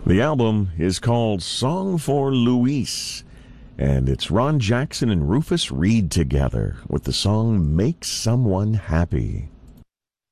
The album is called Song for Luis, and it's Ron Jackson and Rufus Reed together with the song Make Someone Happy.